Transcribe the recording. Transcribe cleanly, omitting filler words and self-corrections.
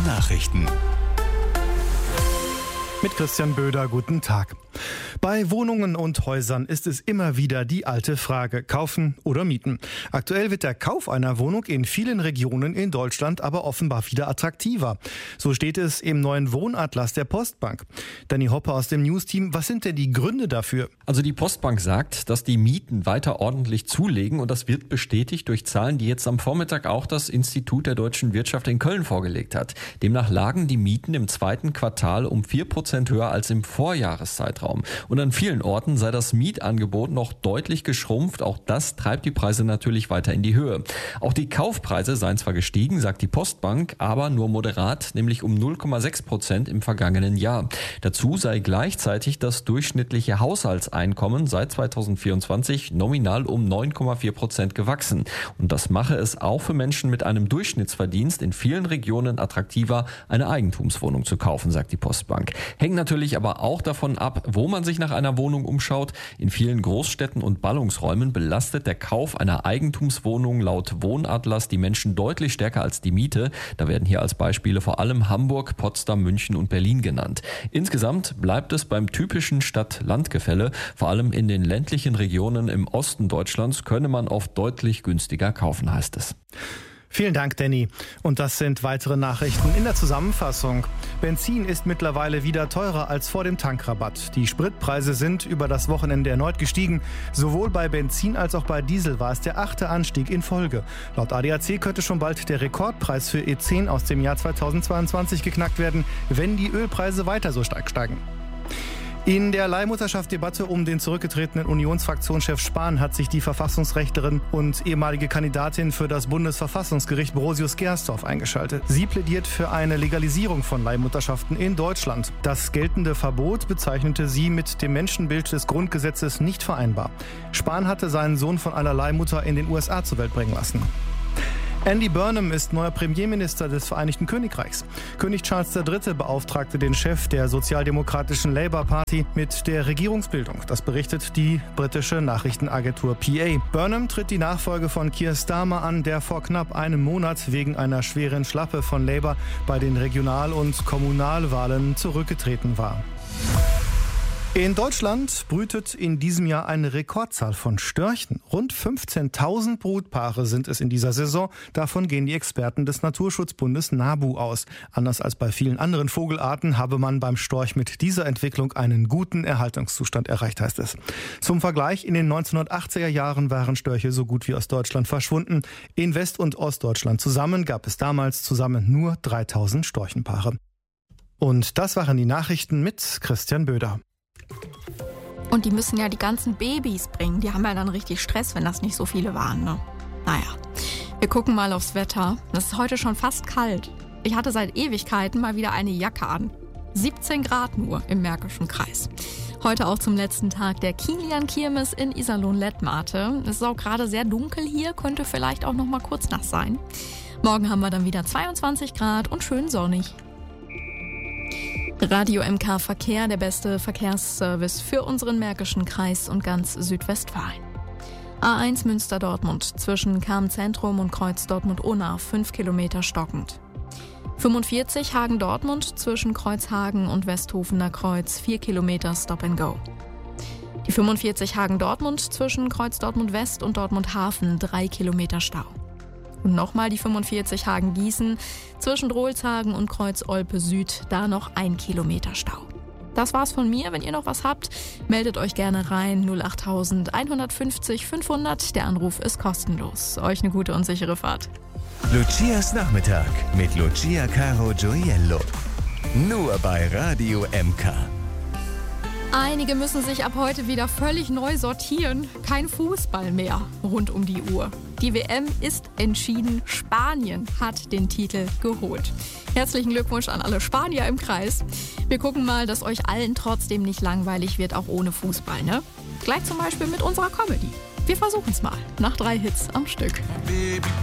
Nachrichten. Mit Christian Böder, guten Tag. Bei Wohnungen und Häusern ist es immer wieder die alte Frage, kaufen oder mieten. Aktuell wird der Kauf einer Wohnung in vielen Regionen in Deutschland aber offenbar wieder attraktiver. So steht es im neuen Wohnatlas der Postbank. Danny Hoppe aus dem News-Team, was sind denn die Gründe dafür? Also die Postbank sagt, dass die Mieten weiter ordentlich zulegen und das wird bestätigt durch Zahlen, die jetzt am Vormittag auch das Institut der deutschen Wirtschaft in Köln vorgelegt hat. Demnach lagen die Mieten im zweiten Quartal um 4% höher als im Vorjahreszeitraum. Und an vielen Orten sei das Mietangebot noch deutlich geschrumpft. Auch das treibt die Preise natürlich weiter in die Höhe. Auch die Kaufpreise seien zwar gestiegen, sagt die Postbank, aber nur moderat, nämlich um 0,6% im vergangenen Jahr. Dazu sei gleichzeitig das durchschnittliche Haushaltseinkommen seit 2024 nominal um 9,4% gewachsen. Und das mache es auch für Menschen mit einem Durchschnittsverdienst in vielen Regionen attraktiver, eine Eigentumswohnung zu kaufen, sagt die Postbank. Hängt natürlich aber auch davon ab, wo man sich nach einer Wohnung umschaut. In vielen Großstädten und Ballungsräumen belastet der Kauf einer Eigentumswohnung laut Wohnatlas die Menschen deutlich stärker als die Miete. Da werden hier als Beispiele vor allem Hamburg, Potsdam, München und Berlin genannt. Insgesamt bleibt es beim typischen Stadt-Land-Gefälle. Vor allem in den ländlichen Regionen im Osten Deutschlands könne man oft deutlich günstiger kaufen, heißt es. Vielen Dank, Danny. Und das sind weitere Nachrichten in der Zusammenfassung. Benzin ist mittlerweile wieder teurer als vor dem Tankrabatt. Die Spritpreise sind über das Wochenende erneut gestiegen. Sowohl bei Benzin als auch bei Diesel war es der 8. Anstieg in Folge. Laut ADAC könnte schon bald der Rekordpreis für E10 aus dem Jahr 2022 geknackt werden, wenn die Ölpreise weiter so stark steigen. In der Leihmutterschaft-Debatte um den zurückgetretenen Unionsfraktionschef Spahn hat sich die Verfassungsrechtlerin und ehemalige Kandidatin für das Bundesverfassungsgericht Brosius Gersdorf eingeschaltet. Sie plädiert für eine Legalisierung von Leihmutterschaften in Deutschland. Das geltende Verbot bezeichnete sie mit dem Menschenbild des Grundgesetzes nicht vereinbar. Spahn hatte seinen Sohn von einer Leihmutter in den USA zur Welt bringen lassen. Andy Burnham ist neuer Premierminister des Vereinigten Königreichs. König Charles III. Beauftragte den Chef der sozialdemokratischen Labour Party mit der Regierungsbildung. Das berichtet die britische Nachrichtenagentur PA. Burnham tritt die Nachfolge von Keir Starmer an, der vor knapp einem Monat wegen einer schweren Schlappe von Labour bei den Regional- und Kommunalwahlen zurückgetreten war. In Deutschland brütet in diesem Jahr eine Rekordzahl von Störchen. Rund 15.000 Brutpaare sind es in dieser Saison. Davon gehen die Experten des Naturschutzbundes NABU aus. Anders als bei vielen anderen Vogelarten habe man beim Storch mit dieser Entwicklung einen guten Erhaltungszustand erreicht, heißt es. Zum Vergleich, in den 1980er Jahren waren Störche so gut wie aus Deutschland verschwunden. In West- und Ostdeutschland zusammen gab es damals nur 3.000 Storchenpaare. Und das waren die Nachrichten mit Christian Böder. Und die müssen ja die ganzen Babys bringen. Die haben ja dann richtig Stress, wenn das nicht so viele waren, ne? Naja, wir gucken mal aufs Wetter. Es ist heute schon fast kalt. Ich hatte seit Ewigkeiten mal wieder eine Jacke an. 17 Grad nur im Märkischen Kreis. Heute auch zum letzten Tag der Kilian-Kirmes in Iserlohn-Lettmate. Es ist auch gerade sehr dunkel hier, könnte vielleicht auch noch mal kurz nass sein. Morgen haben wir dann wieder 22 Grad und schön sonnig. Radio MK Verkehr, der beste Verkehrsservice für unseren Märkischen Kreis und ganz Südwestfalen. A1 Münster-Dortmund zwischen Cham-Zentrum und Kreuz Dortmund-Unna 5 Kilometer stockend. 45 Hagen-Dortmund zwischen Kreuzhagen und Westhofener Kreuz 4 Kilometer Stop-and-Go. Die 45 Hagen-Dortmund zwischen Kreuz Dortmund-West und Dortmund-Hafen 3 Kilometer Stau. Und nochmal die 45 Hagen-Gießen zwischen Drohlshagen und Kreuz Olpe Süd, da noch 1 Kilometer Stau. Das war's von mir. Wenn ihr noch was habt, meldet euch gerne rein. 08000 150 500. Der Anruf ist kostenlos. Euch eine gute und sichere Fahrt. Lucias Nachmittag mit Lucia Caro Gioiello. Nur bei Radio MK. Einige müssen sich ab heute wieder völlig neu sortieren. Kein Fußball mehr rund um die Uhr. Die WM ist entschieden. Spanien hat den Titel geholt. Herzlichen Glückwunsch an alle Spanier im Kreis. Wir gucken mal, dass euch allen trotzdem nicht langweilig wird, auch ohne Fußball, ne? Gleich zum Beispiel mit unserer Comedy. Wir versuchen es mal. Nach 3 Hits am Stück. Baby